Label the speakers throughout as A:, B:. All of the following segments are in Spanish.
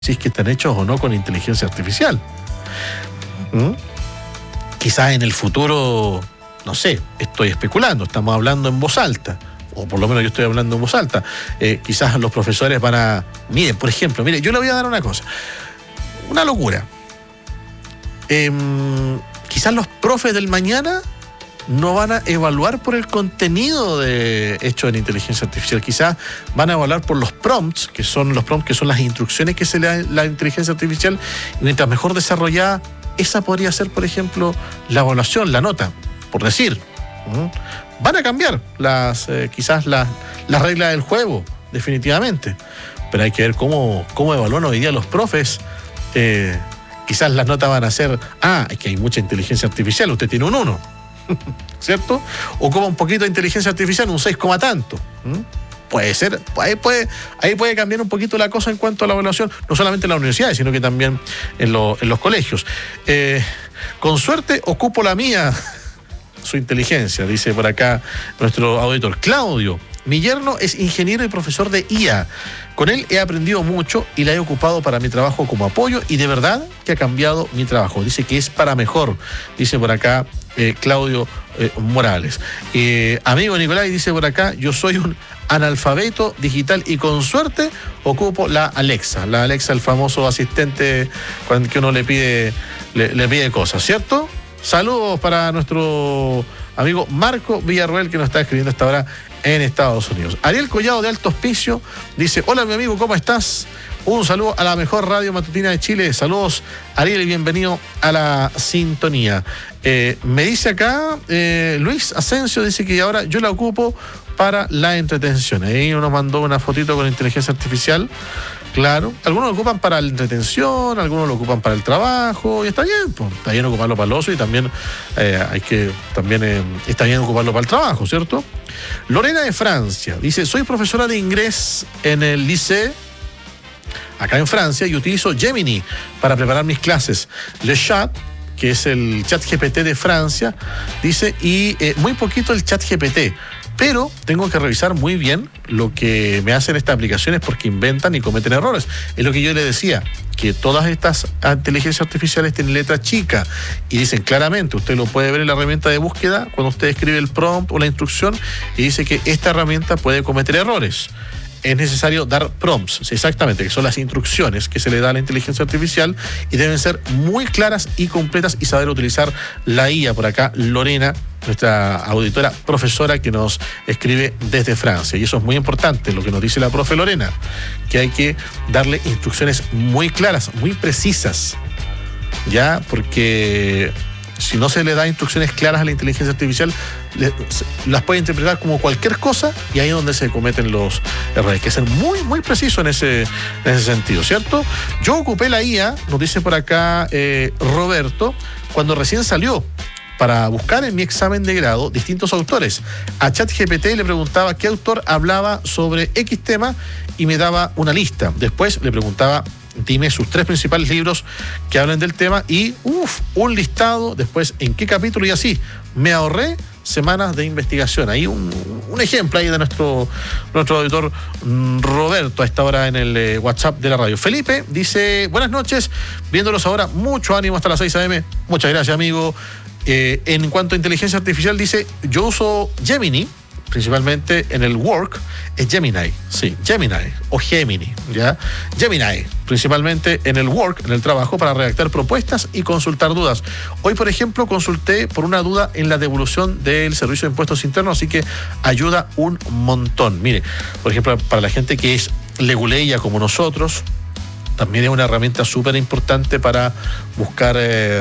A: si es que están hechos o no con inteligencia artificial. Quizás en el futuro, no sé, estoy especulando, estamos hablando en voz alta, o por lo menos yo estoy hablando en voz alta. Quizás los profesores van a... Miren, por ejemplo, yo le voy a dar una cosa, una locura. Quizás los profes del mañana no van a evaluar por el contenido hecho en inteligencia artificial. Quizás van a evaluar por los prompts, que son las instrucciones que se le da la inteligencia artificial. Y mientras mejor desarrollada, esa podría ser, por ejemplo, la evaluación, la nota, por decir. Van a cambiar quizás las reglas del juego, definitivamente. Pero hay que ver cómo evalúan hoy día los profes. Quizás las notas van a ser, es que hay mucha inteligencia artificial, usted tiene un 1. ¿Cierto? O como un poquito de inteligencia artificial, un 6, tanto. Puede ser, ahí puede cambiar un poquito la cosa en cuanto a la evaluación, no solamente en las universidades, sino que también en los colegios. Con suerte ocupo la mía, su inteligencia, dice por acá nuestro auditor. Claudio, mi yerno es ingeniero y profesor de IA. Con él he aprendido mucho y la he ocupado para mi trabajo como apoyo y de verdad que ha cambiado mi trabajo. Dice que es para mejor, dice por acá Claudio Morales. Amigo Nicolai, dice por acá, yo soy un analfabeto digital y con suerte ocupo la Alexa, el famoso asistente cuando que uno le pide cosas, ¿cierto? Saludos para nuestro amigo Marco Villarroel, que nos está escribiendo a esta hora en Estados Unidos. Ariel Collado de Alto Hospicio dice, hola mi amigo, ¿cómo estás? Un saludo a la mejor radio matutina de Chile. Saludos, Ariel, y bienvenido a la sintonía. Me dice acá Luis Asensio, dice que ahora yo la ocupo para la entretención. Ahí nos mandó una fotito con inteligencia artificial. Claro, algunos lo ocupan para la entretención, algunos lo ocupan para el trabajo, y está bien, pues, está bien ocuparlo para el ocio y también está bien ocuparlo para el trabajo, ¿cierto? Lorena de Francia dice, soy profesora de inglés en el liceo acá en Francia y utilizo Gemini para preparar mis clases. Le Chat, que es el chat GPT de Francia, dice, y muy poquito el chat GPT. Pero tengo que revisar muy bien lo que me hacen estas aplicaciones porque inventan y cometen errores. Es lo que yo le decía, que todas estas inteligencias artificiales tienen letra chica y dicen claramente, usted lo puede ver en la herramienta de búsqueda cuando usted escribe el prompt o la instrucción y dice que esta herramienta puede cometer errores. Es necesario dar prompts, exactamente, que son las instrucciones que se le da a la inteligencia artificial y deben ser muy claras y completas y saber utilizar la IA. Por acá, Lorena, nuestra auditora profesora que nos escribe desde Francia. Y eso es muy importante, lo que nos dice la profe Lorena, que hay que darle instrucciones muy claras, muy precisas, ¿ya? Porque si no se le da instrucciones claras a la inteligencia artificial, las puede interpretar como cualquier cosa y ahí es donde se cometen los errores. Hay que ser muy, muy preciso en ese sentido, ¿cierto? Yo ocupé la IA, nos dice por acá Roberto, cuando recién salió, para buscar en mi examen de grado distintos autores. A ChatGPT le preguntaba qué autor hablaba sobre X tema y me daba una lista. Después le preguntaba, dime sus 3 principales libros que hablan del tema y un listado, después en qué capítulo y así. Me ahorré semanas de investigación. Ahí un ejemplo ahí de nuestro auditor Roberto a esta hora en el WhatsApp de la radio. Felipe dice, buenas noches, viéndolos ahora, mucho ánimo hasta las 6 a.m. Muchas gracias, amigo. En cuanto a inteligencia artificial, dice, yo uso Gemini, principalmente en el work, es Gemini, sí, Gemini o Gemini, ¿ya? Gemini, principalmente en el work, en el trabajo, para redactar propuestas y consultar dudas. Hoy, por ejemplo, consulté por una duda en la devolución del Servicio de Impuestos Internos, así que ayuda un montón. Mire, por ejemplo, para la gente que es leguleya como nosotros, también es una herramienta súper importante para buscar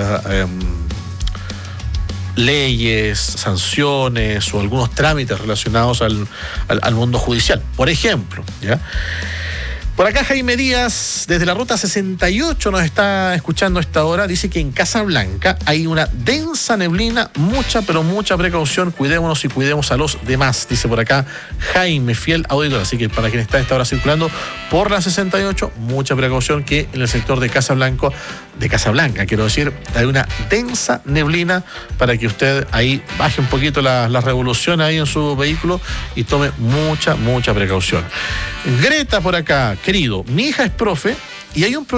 A: leyes, sanciones o algunos trámites relacionados al mundo judicial, por ejemplo, ¿ya? Por acá Jaime Díaz, desde la ruta 68, nos está escuchando a esta hora. Dice que en Casablanca hay una densa neblina, mucha, pero mucha precaución. Cuidémonos y cuidemos a los demás, dice por acá Jaime, fiel auditor. Así que para quien está a esta hora circulando por la 68, mucha precaución, que en el sector de Casablanca, quiero decir, hay una densa neblina, para que usted ahí baje un poquito la revolución ahí en su vehículo y tome mucha precaución. Greta por acá, querido, mi hija es profe Y hay un